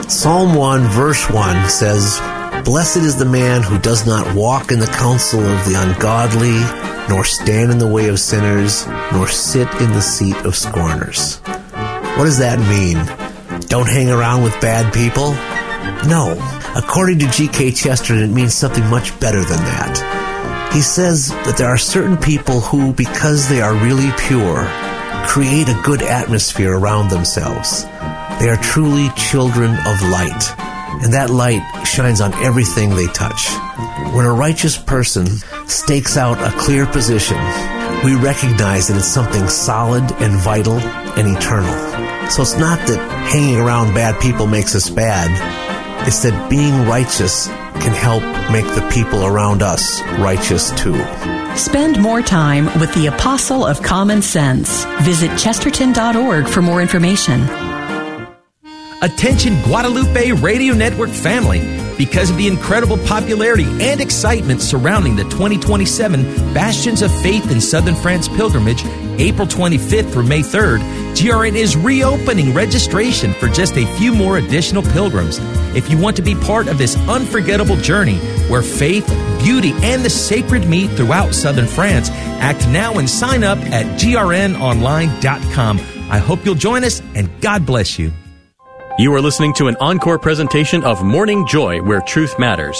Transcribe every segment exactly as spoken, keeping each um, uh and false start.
Psalm one, verse one says, "Blessed is the man who does not walk in the counsel of the ungodly, nor stand in the way of sinners, nor sit in the seat of scorners." What does that mean? Don't hang around with bad people? No. According to G K Chesterton, it means something much better than that. He says that there are certain people who, because they are really pure, create a good atmosphere around themselves. They are truly children of light, and that light shines on everything they touch. When a righteous person stakes out a clear position, we recognize that it's something solid and vital and eternal. So it's not that hanging around bad people makes us bad. It's that being righteous can help make the people around us righteous too. Spend more time with the Apostle of Common Sense. Visit chesterton dot org for more information. Attention Guadalupe Radio Network family. Because of the incredible popularity and excitement surrounding the twenty twenty-seven Bastions of Faith in Southern France pilgrimage, April twenty-fifth through May third, G R N is reopening registration for just a few more additional pilgrims. If you want to be part of this unforgettable journey where faith, beauty, and the sacred meet throughout Southern France, act now and sign up at G R N online dot com. I hope you'll join us, and God bless you. You are listening to an encore presentation of Morning Joy, where truth matters.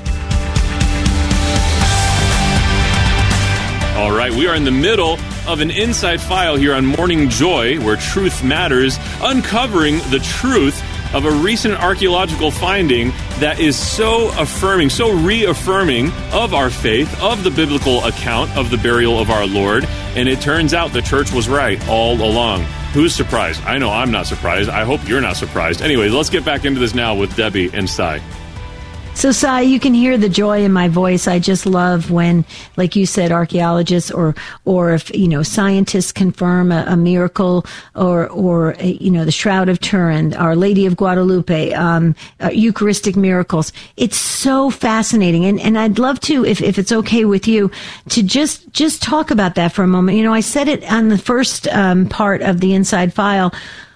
All right, we are in the middle of an inside file here on Morning Joy, where truth matters, uncovering the truth of a recent archaeological finding that is so affirming, so reaffirming of our faith, of the biblical account of the burial of our Lord. And it turns out the church was right all along. Who's surprised? I know I'm not surprised. I hope you're not surprised. Anyway, let's get back into this now with Debbie and Cy. So, Cy, you can hear the joy in my voice. I just love when, like you said, archaeologists or, or if, you know, scientists confirm a, a miracle or, or, a, you know, the Shroud of Turin, Our Lady of Guadalupe, um, uh, Eucharistic miracles. It's so fascinating. And, and I'd love to, if, if it's okay with you, to just, just talk about that for a moment. You know, I said it on the first, um, part of the Inside File.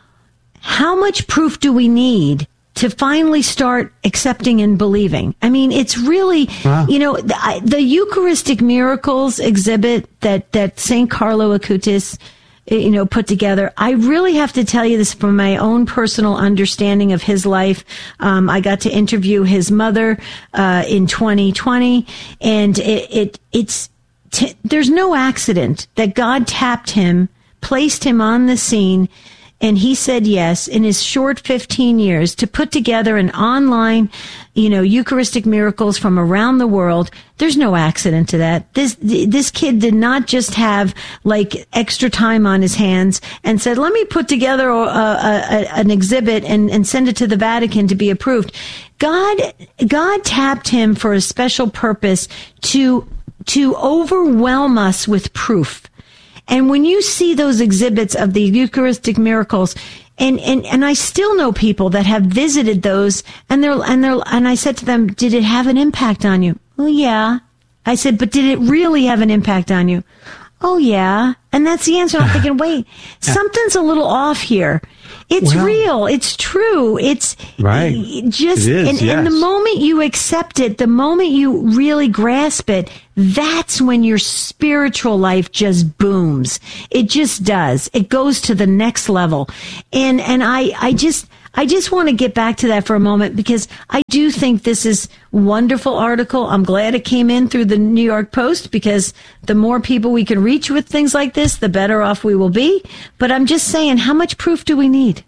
How much proof do we need to finally start accepting and believing? I mean, it's really, wow. you know, the, the Eucharistic miracles exhibit that, that Saint Carlo Acutis, you know, put together. I really have to tell you this from my own personal understanding of his life. Um, I got to interview his mother, uh, in twenty twenty, and it, it it's, t- there's no accident that God tapped him, placed him on the scene, and he said yes in his short fifteen years to put together an online, you know, Eucharistic miracles from around the world. There's no accident to that. This, this kid did not just have like extra time on his hands and said, let me put together a, a, a, an exhibit and, and send it to the Vatican to be approved. God, God tapped him for a special purpose to, to overwhelm us with proof. And when you see those exhibits of the Eucharistic miracles, and, and, and I still know people that have visited those, and they're, and they're, and I said to them, did it have an impact on you? Oh, yeah. I said, but did it really have an impact on you? Oh, yeah. And that's the answer. I'm thinking, wait, something's a little off here. It's well, real. It's true. It's right. Just, it is, and, yes. and the moment you accept it, the moment you really grasp it, that's when your spiritual life just booms. It just does. It goes to the next level. And, and I, I just, I just want to get back to that for a moment because I do think this is a wonderful article. I'm glad it came in through the New York Post because the more people we can reach with things like this, the better off we will be. But I'm just saying, how much proof do we need?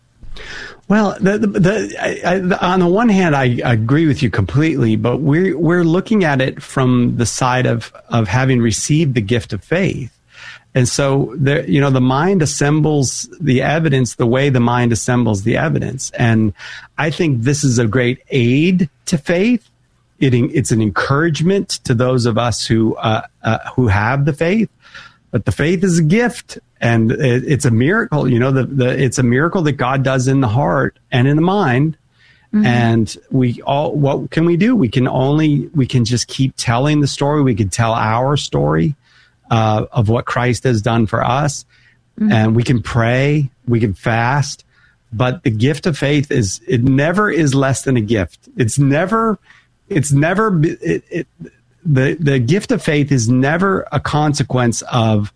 Well, the, the, the, I, I, on the one hand, I agree with you completely, but we're we're looking at it from the side of of having received the gift of faith. And so, the, you know, the mind assembles the evidence the way the mind assembles the evidence. And I think this is a great aid to faith. It, it's an encouragement to those of us who uh, uh, who have the faith. But the faith is a gift, and it, it's a miracle. You know, the, the it's a miracle that God does in the heart and in the mind. Mm-hmm. And we all, what can we do? We can only, we can just keep telling the story. We can tell our story uh, of what Christ has done for us. Mm-hmm. And we can pray, we can fast, but the gift of faith is, it never is less than a gift. It's never, it's never, it, it, the, the gift of faith is never a consequence of,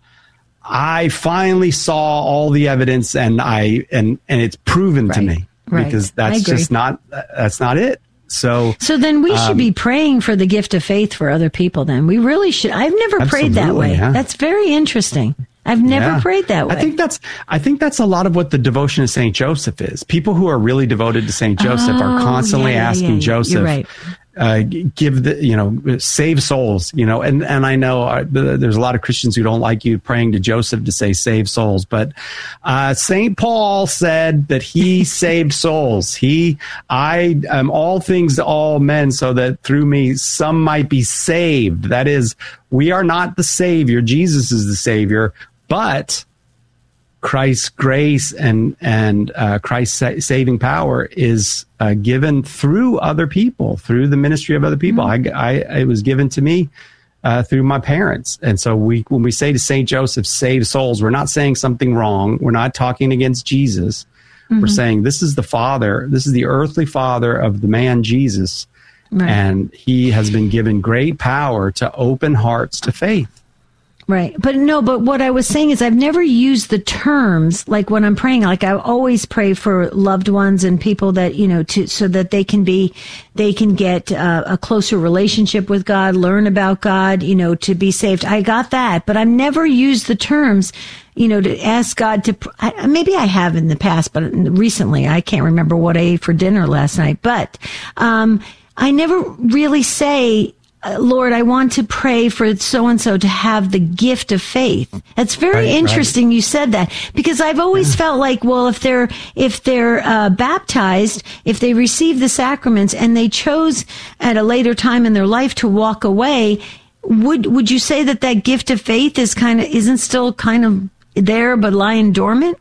I finally saw all the evidence and I, and, and it's proven right. to me, right. because that's just not, that's not it. So, so then we should um, be praying for the gift of faith for other people. Then we really should. I've never prayed that way. Yeah. That's very interesting. I've never yeah. prayed that way. I think that's, I think that's a lot of what the devotion of Saint Joseph is. People who are really devoted to Saint Joseph oh, are constantly yeah, yeah, asking yeah, yeah. Joseph, You're right. uh, give the, you know, save souls, you know, and, and I know uh, there's a lot of Christians who don't like you praying to Joseph to say save souls, but, uh, Saint Paul said that he saved souls. He, I am all things to all men so that through me some might be saved. That is, we are not the Savior. Jesus is the Savior, but Christ's grace and and uh, Christ's sa- saving power is uh, given through other people, through the ministry of other people. Mm-hmm. I, I it was given to me uh, through my parents, and so we when we say to Saint Joseph, "Save souls," we're not saying something wrong. We're not talking against Jesus. Mm-hmm. We're saying this is the Father. This is the earthly Father of the man Jesus, right. and he has been given great power to open hearts to faith. Right. But no, but what I was saying is I've never used the terms like when I'm praying, like I always pray for loved ones and people that, you know, to, so that they can be, they can get uh, a closer relationship with God, learn about God, you know, to be saved. I got that, but I've never used the terms, you know, to ask God to, I, maybe I have in the past, but recently I can't remember what I ate for dinner last night, but, um, I never really say, Lord, I want to pray for so-and-so to have the gift of faith. That's very right, interesting right. you said that, because I've always yeah. felt like, well, if they're, if they're uh, baptized, if they receive the sacraments and they chose at a later time in their life to walk away, would, would you say that that gift of faith is kind of, isn't still kind of there but lying dormant?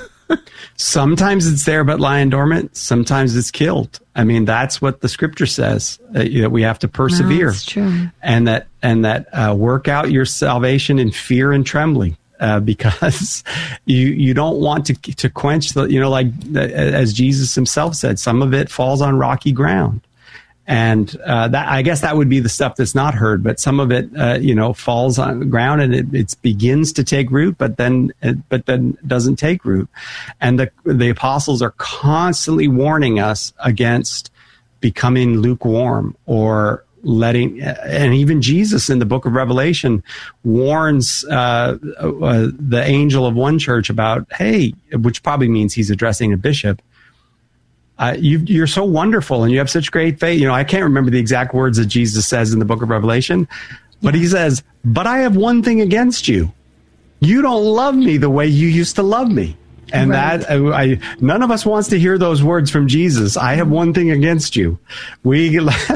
Sometimes it's there but lying dormant. Sometimes it's killed. I mean, that's what the scripture says, uh, that we have to persevere. No, that's true. And that, and that, uh, work out your salvation in fear and trembling, uh, because you, you don't want to, to quench the, you know, like, as Jesus himself said, some of it falls on rocky ground. And, uh, that, I guess that would be the stuff that's not heard, but some of it, uh, you know, falls on the ground and it, it begins to take root, but then, it, but then doesn't take root. And the, the apostles are constantly warning us against becoming lukewarm or letting, and even Jesus in the book of Revelation warns, uh, uh the angel of one church about, hey, which probably means he's addressing a bishop. Uh, you, you're so wonderful and you have such great faith. You know, I can't remember the exact words that Jesus says in the book of Revelation, but he says, but I have one thing against you. You don't love me the way you used to love me. And right. that, I, none of us wants to hear those words from Jesus. I have one thing against you. We,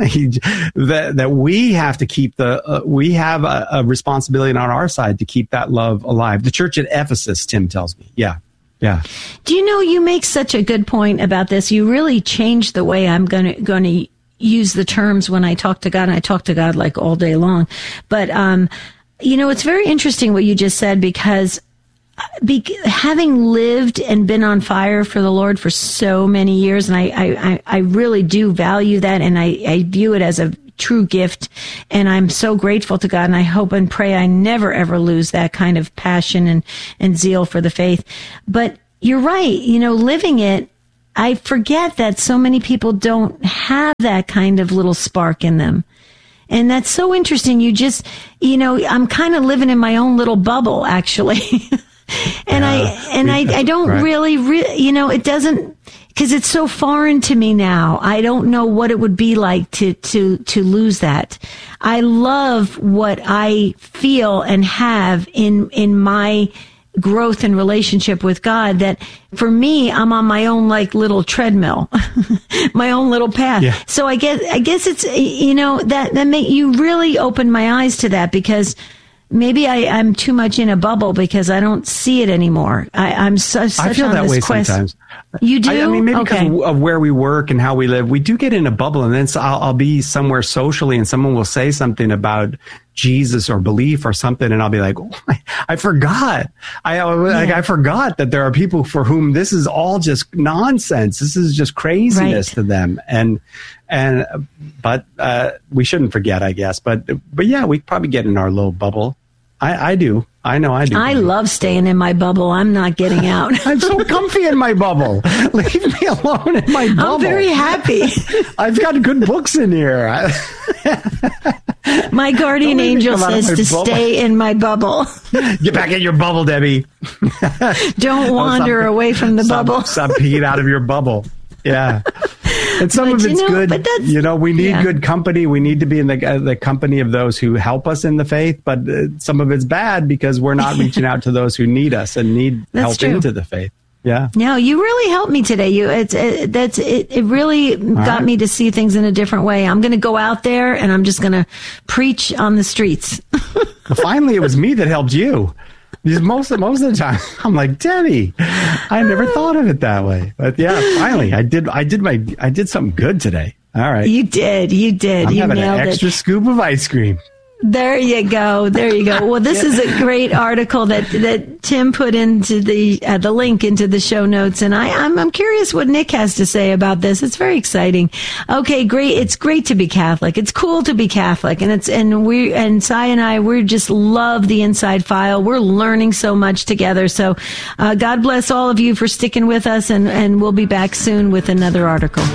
that, that we have to keep the, uh, we have a, a responsibility on our side to keep that love alive. The church at Ephesus, Tim tells me. Yeah. Yeah. Do you know, you make such a good point about this. You really changed the way I'm going to going to use the terms when I talk to God. And I talk to God like all day long. But, um, you know, it's very interesting what you just said, because be, having lived and been on fire for the Lord for so many years, and I, I, I really do value that, and I, I view it as a true gift, and I'm so grateful to God, and I hope and pray I never ever lose that kind of passion and, and zeal for the faith. But you're right, you know, living it, I forget that so many people don't have that kind of little spark in them. And that's so interesting. You just, you know, I'm kind of living in my own little bubble, actually. and yeah, I, and I, I don't right. really, re- you know, it doesn't, because it's so foreign to me now. I don't know what it would be like to, to, to lose that. I love what I feel and have in, in my growth and relationship with God, that for me, I'm on my own like little treadmill, my own little path. Yeah. So I guess, I guess it's, you know, that, that make you really open my eyes to that, because maybe I, I'm too much in a bubble because I don't see it anymore. I, I'm so, such I feel on that this way quest. Sometimes. You do? I, I mean, maybe okay. because of where we work and how we live, we do get in a bubble, and then so I'll, I'll be somewhere socially, and someone will say something about Jesus or belief or something, and I'll be like, oh, I, I forgot. I like Yeah. I forgot that there are people for whom this is all just nonsense. This is just craziness Right. to them, and and but uh, we shouldn't forget, I guess. But but yeah, we probably get in our little bubble. I, I do. I know I do. I love staying in my bubble. I'm not getting out. I'm so comfy in my bubble. Leave me alone in my bubble. I'm very happy. I've got good books in here. My guardian Don't let me angel come out of says my to bubble. stay in my bubble. Get back in your bubble, Debbie. Don't wander Stop- away from the stop, bubble. Stop peeking out of your bubble. Yeah. And some But of you it's know, good. but that's- You know, we need yeah. good company. We need to be in the uh, the company of those who help us in the faith. But uh, some of it's bad because we're not reaching out to those who need us and need That's help true. into the faith. Yeah. No, you really helped me today. You, it's it, that's it. It really got right. me to see things in a different way. I'm going to go out there and I'm just going to preach on the streets. Well, finally, it was me that helped you. Because most of most of the time, I'm like, Debbie, I never thought of it that way. But yeah, finally, I did. I did my. I did something good today. All right. You did. You did. I'm you having nailed an extra it. scoop of ice cream. There you go. There you go. Well, this is a great article that, that Tim put into the uh, the link into the show notes, and I I'm, I'm curious what Nick has to say about this. It's very exciting. Okay, great. It's great to be Catholic. It's cool to be Catholic, and it's and we and Cy and I we just love the Inside File. We're learning so much together. So, uh, God bless all of you for sticking with us, and and we'll be back soon with another article.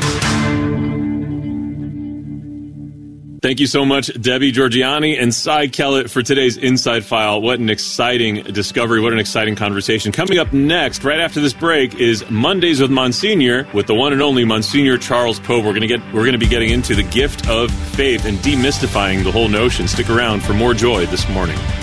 Thank you so much, Debbie Georgiani and Cy Kellett, for today's Inside File. What an exciting discovery. What an exciting conversation. Coming up next, right after this break, is Mondays with Monsignor, with the one and only Monsignor Charles Pope. We're going to get, we're going to be getting into the gift of faith and demystifying the whole notion. Stick around for more joy this morning.